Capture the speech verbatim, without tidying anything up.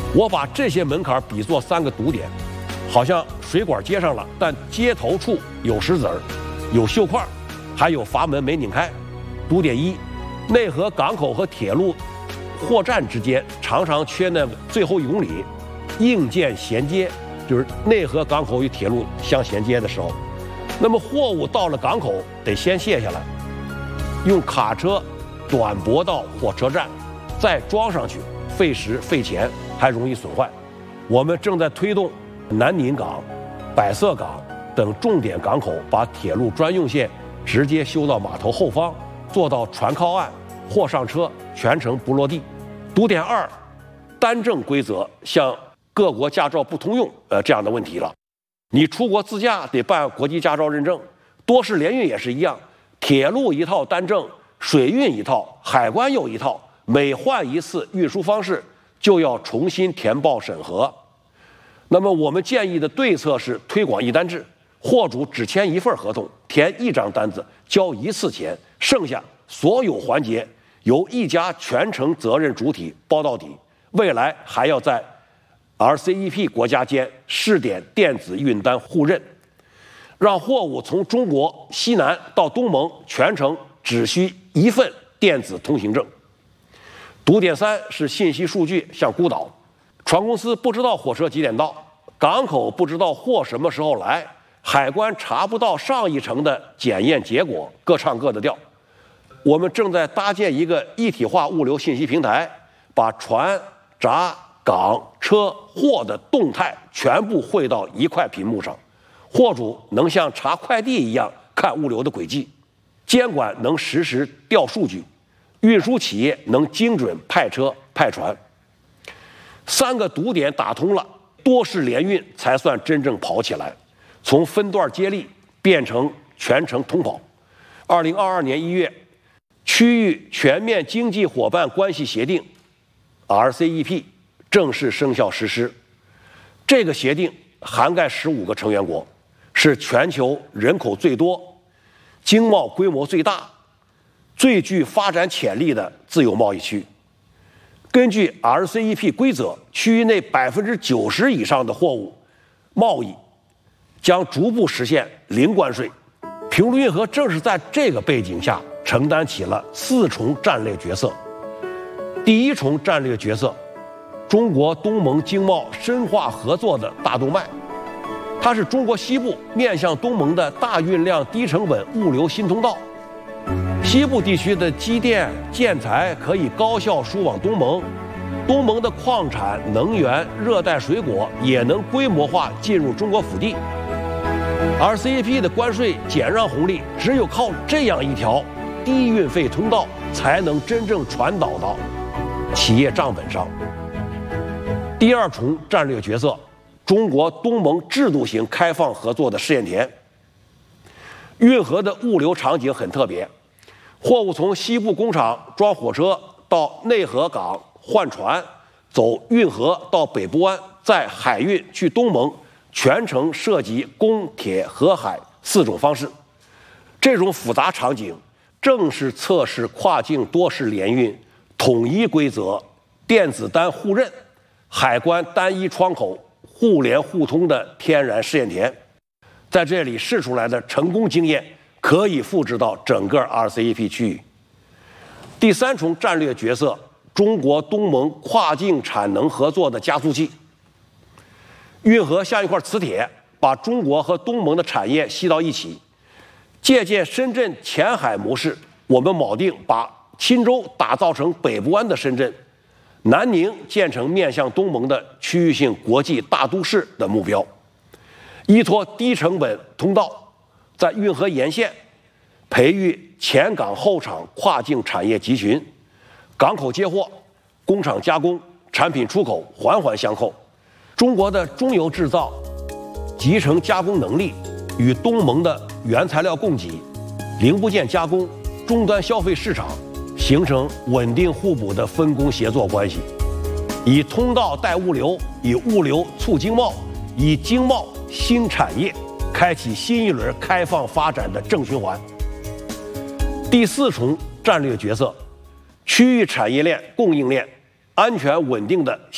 我把这些门槛比作三个堵点，好像水管接上了，但接头处有石子儿，有锈块，还有阀门没拧开。堵点一，内河港口和铁路货站之间常常缺那最后一公里，硬件衔接，就是内河港口与铁路相衔接的时候，那么货物到了港口得先卸下来，用卡车短驳到火车站，再装上去，费时费钱，还容易损坏。我们正在推动南宁港、百色港等重点港口把铁路专用线直接修到码头后方，做到船靠岸，货上车，全程不落地。堵点二，单证规则像各国驾照不通用呃这样的问题了。你出国自驾得办国际驾照认证，多式联运也是一样，铁路一套单证，水运一套，海关又一套，每换一次运输方式就要重新填报审核。那么我们建议的对策是推广一单制，货主只签一份合同，填一张单子，交一次钱，剩下所有环节由一家全程责任主体包到底。未来还要在 R C E P 国家间试点电子运单互认，让货物从中国西南到东盟全程只需一份电子通行证。堵点三是信息数据像孤岛，船公司不知道火车几点到，港口不知道货什么时候来，海关查不到上一程的检验结果，各唱各的调。我们正在搭建一个一体化物流信息平台，把船、闸、港、车、货的动态全部汇到一块屏幕上，货主能像查快递一样看物流的轨迹，监管能实时调数据，运输企业能精准派车派船。三个堵点打通了，多式联运才算真正跑起来，从分段接力变成全程通跑。二零二二年一月，区域全面经济伙伴关系协定 R C E P 正式生效实施。这个协定涵盖十五个成员国，是全球人口最多、经贸规模最大、最具发展潜力的自由贸易区。根据 R C E P 规则，区域内百分之九十以上的货物贸易将逐步实现零关税。平卢运河正是在这个背景下承担起了四重战略角色。第一重战略角色，中国东盟经贸深化合作的大动脉，它是中国西部面向东盟的大运量、低成本物流新通道。西部地区的机电、建材可以高效输往东盟，东盟的矿产、能源、热带水果也能规模化进入中国腹地。R C E P 的关税减让红利，只有靠这样一条低运费通道，才能真正传导到企业账本上。第二重战略角色，中国东盟制度型开放合作的试验田。运河的物流场景很特别，货物从西部工厂装火车到内河港换船，走运河到北部湾，再海运去东盟，全程涉及公、铁、河、海四种方式。这种复杂场景正是测试跨境多式联运、统一规则、电子单互认、海关单一窗口、互联互通的天然试验田。在这里试出来的成功经验可以复制到整个 R C E P 区域。第三重战略角色，中国东盟跨境产能合作的加速器。运河像一块磁铁，把中国和东盟的产业吸到一起。借鉴深圳前海模式，我们锚定把钦州打造成北部湾的深圳，南宁建成面向东盟的区域性国际大都市的目标。依托低成本通道，在运河沿线培育前港后厂跨境产业集群，港口接货、工厂加工、产品出口环环相扣。中国的中游制造、集成加工能力与东盟的原材料供给、零部件加工、终端消费市场形成稳定互补的分工协作关系，以通道带物流，以物流促经贸，以经贸新产业，开启新一轮开放发展的正循环。第四重战略角色，区域产业链、供应链安全稳定的